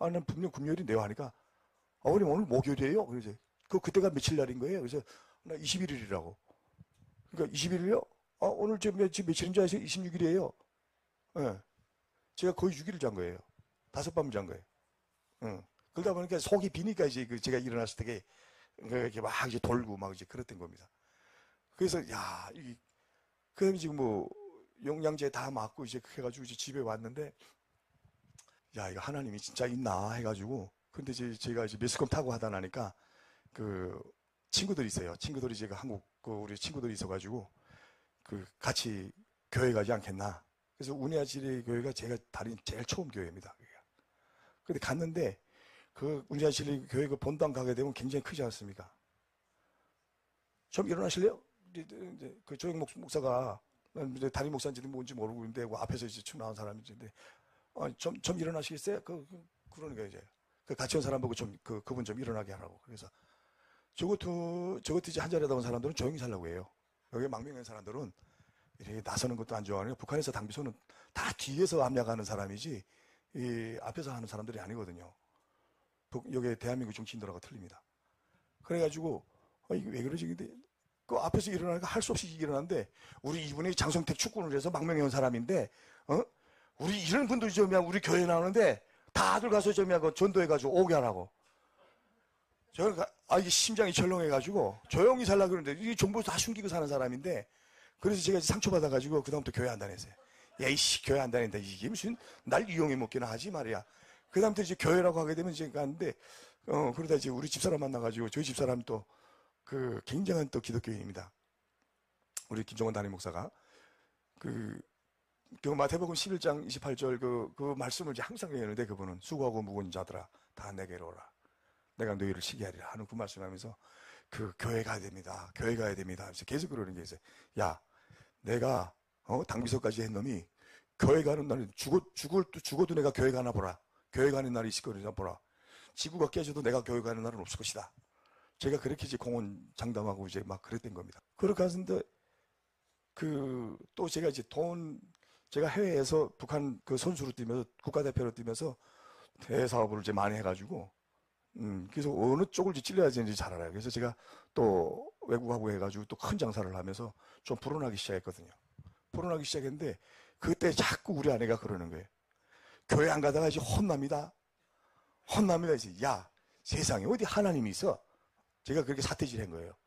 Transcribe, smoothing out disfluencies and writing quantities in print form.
아, 난 분명 금요일인데요 하니까, 아버님 오늘 목요일이에요? 그래서 그때가 며칠 날인 거예요? 그래서 나 21일이라고. 그러니까 21일이요? 아, 오늘 지금 며칠인 줄 아세요? 26일이에요. 예. 제가 거의 6일을 잔 거예요. 5밤을 잔 거예요. 응. 그러다 보니까 속이 비니까 이제 제가 일어났을 때 이렇게 막 이제 돌고 막 이제 그랬던 겁니다. 그래서, 야, 그 다음에 지금 뭐, 영양제 다 맞고 이제 해가지고 이제 집에 왔는데, 야, 이거 하나님이 진짜 있나 해가지고, 근데 이제 제가 이제 매스컴 타고 하다 나니까, 그, 친구들이 있어요. 친구들이 제가 한국, 우리 친구들이 있어가지고, 같이 교회 가지 않겠나. 그래서 운야지리 교회가 제가 다닌 제일 처음 교회입니다. 근데 갔는데, 운야지리 교회 그 본당 가게 되면 굉장히 크지 않습니까? 좀 일어나실래요? 이제 그 조영 목사가, 담임 목사인지는 뭔지 모르고 있는데, 앞에서 이제 춤 나온 사람인데, 좀 일어나시겠어요? 그러는 거예요, 이제. 같이 온 사람 보고 그분 좀 일어나게 하라고. 그래서, 저것도 이제 한 자리에 나온 사람들은 조용히 살라고 해요. 여기 망명한 사람들은 이렇게 나서는 것도 안 좋아하는 북한에서 당비소는 다 뒤에서 압력하는 사람이지, 이 앞에서 하는 사람들이 아니거든요. 여기 대한민국 정치인들하고 틀립니다. 그래가지고, 이게 왜 그러지? 근데, 그 앞에서 일어나니까 할 수 없이 일어났는데, 우리 이분이 장성택 축구를 해서 망명해 온 사람인데, 우리 이런 분들이 우리 교회에 나오는데, 다들 가서 전도해가지고 오게 하라고. 저는, 이게 심장이 철렁해가지고, 조용히 살라 그러는데, 이 정보 다 숨기고 사는 사람인데, 그래서 제가 상처받아가지고, 그다음부터 교회 안 다녔어요. 야, 이씨, 교회 안 다닌다. 이게 무슨, 날 이용해 먹기나 하지 말이야. 그다음부터 이제 교회라고 하게 되면 이제 갔는데, 그러다 이제 우리 집사람 만나가지고, 저희 집사람 또, 굉장한 또 기독교인입니다. 우리 김종원 담임 목사가. 마태복음 11장 28절 그 말씀을 이제 항상 얘기하는데, 그분은 수고하고 무거운 자들아, 다 내게로 오라. 내가 너희를 쉬게 하리라 하는 그 말씀하면서, 교회 가야 됩니다. 교회 가야 됩니다. 그래서 계속 그러는 게 있어요. 야, 내가, 당비서까지 한 놈이, 교회 가는 날은 죽어도 내가 교회 가나 보라. 교회 가는 날이 있을 거리나 보라. 지구가 깨져도 내가 교회 가는 날은 없을 것이다. 제가 그렇게 이제 공언 장담하고 이제 막 그랬던 겁니다. 그렇게 하는데, 또 제가 이제 제가 해외에서 북한 선수로 뛰면서, 국가대표로 뛰면서 대사업을 이제 많이 해가지고, 그래서 어느 쪽을 찔러야 되는지 잘 알아요. 그래서 제가 또 외국하고 해가지고 또 큰 장사를 하면서 좀 불어나기 시작했거든요. 불어나기 시작했는데, 그때 자꾸 우리 아내가 그러는 거예요. 교회 안 가다가 이제 혼납니다. 혼납니다. 이제, 야, 세상에 어디 하나님이 있어? 제가 그렇게 사태질 한 거예요.